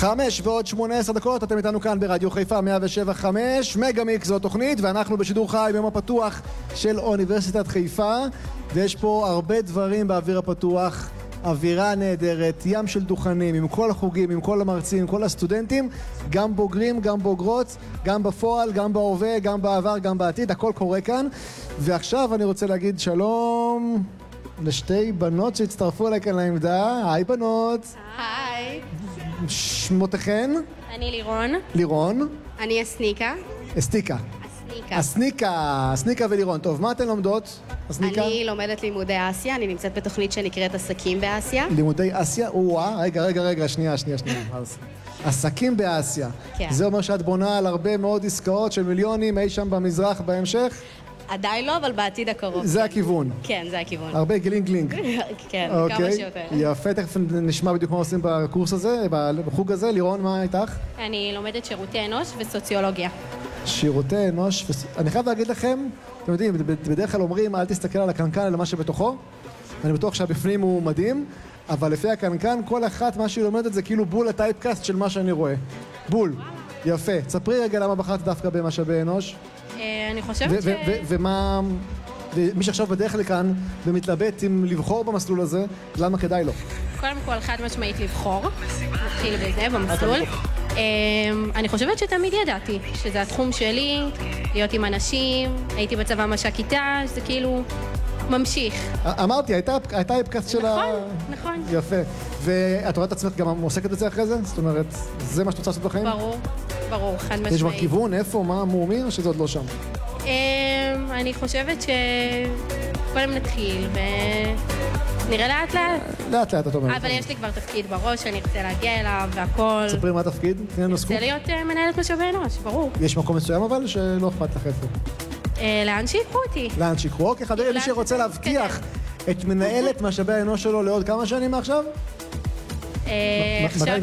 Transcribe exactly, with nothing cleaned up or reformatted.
חמש ועוד שמונה עשר דקות, אתם איתנו כאן ברדיו חיפה מאה ושבע חמש, מגה מיקס זו תוכנית, ואנחנו בשידור חי ביום הפתוח של אוניברסיטת חיפה, ויש פה הרבה דברים באוויר הפתוח, אווירה נהדרת, ים של דוכנים, עם כל החוגים, עם כל המרצים, עם כל הסטודנטים, גם בוגרים, גם בוגרות, גם בפועל, גם בהווה, גם בעבר, גם בעתיד, הכל קורה כאן. ועכשיו אני רוצה להגיד שלום לשתי בנות שהצטרפו אליי כאן לעמדה. היי בנות. היי. שמותיכן? אני לירון. לירון. אני אסניקה. אסתיקה. אסניקה. אסניקה, אסניקה ולירון. טוב, מה אתן לומדות? אסניקה? אני לומדת לימודי אסיה, אני נמצאת בתוכנית שנקראת עסקים באסיה. לימודי אסיה? וואה, רגע, רגע, רגע, שנייה, שנייה, שנייה. אז, עסקים באסיה. כן. זה אומר שאת בונה על הרבה מאוד עסקאות של מיליונים אי שם במזרח בהמשך? עדיין לא, אבל בעתיד הקרוב. זה הכיוון. כן, זה הכיוון. הרבה גלינג גלינג. כן, כמה אוקיי. שיותר. יפה, תכף נשמע בדיוק מה עושים בקורס הזה, בחוג הזה. לירון, מה איתך? אני לומדת שירותי אנוש וסוציולוגיה. שירותי אנוש, וס... אני חייב להגיד לכם, אתם יודעים, בדרך כלל אומרים, אל תסתכל על הקנקן, אלא מה שבתוכו. אני בטוח שהבפנים הוא מדהים, אבל לפי הקנקן, כל אחת, מה שהיא לומדת זה כאילו בול הטייפקאסט של מה שאני רואה. בול. יפה. ספרי רגע למה בחרת דווקא במשאבי אנוש. אני חושבת ש... ומה... ומי שעכשיו בדרך לכאן ומתלבט אם לבחור במסלול הזה, למה כדאי לו? קודם כל, חד משמעית לבחור. נתחיל בזה, במסלול. אני חושבת שתמיד ידעתי שזה התחום שלי, להיות עם אנשים, הייתי בצבא מש"ק כיתה, שזה כאילו ממשיך. אמרתי, הייתה הפקס של ה... נכון, נכון. יפה. ואת רואה את עצמך גם עוסקת בזה אחרי זה? זאת אומרת, זה מה שאת רוצה לעשות בחיים? ברור, ברור, חד משמעית. יש כבר כיוון, איפה, מה, מומי, או שזה עוד לא שם? אני חושבת שקודם נתחיל ונראה לאט לאט. לאט לאט, את אומרת. אבל יש לי כבר תפקיד בראש שאני ארצה להגיע אליו והכל. ספרי מה התפקיד? תני לנו סקופ. ארצה להיות מנהלת משאבי אנוש, ברור. יש מקום מסוים אבל שלא אכפת לך איפה? לאן שיקחו אותי. לאן שיקחו? אוקיי, חברים, מי שרוצה להבטיח את מנהלת משאבי האנוש שלו לעוד כמה שנים מעכשיו? עכשיו